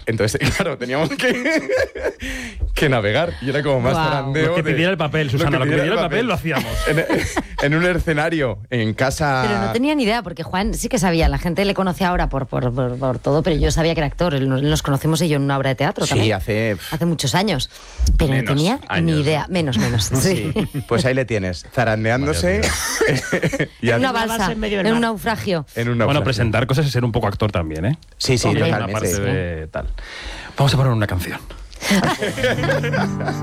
Entonces, claro, teníamos que navegar. Y era como más zarandeo. Lo que pidiera el papel, Susana, lo que pidiera el papel lo hacíamos. En un escenario, en casa... Pero no tenía ni idea, porque Juan sí que sabía. La gente le conoce ahora por todo, pero yo sabía que era actor. Nos conocimos y yo en una obra de teatro también. Sí, hace muchos años. Pero no tenía ni idea. Menos. Sí. Pues ahí le tienes, zarandeándose en una balsa, en un naufragio. Bueno, presentar cosas es ser un poco actor también, ¿eh? Sí, También totalmente. una parte de tal. Vamos a poner una canción.